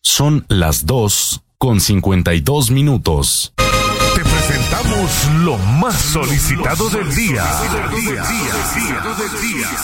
Son las 2:52. Te presentamos lo más solicitado del día.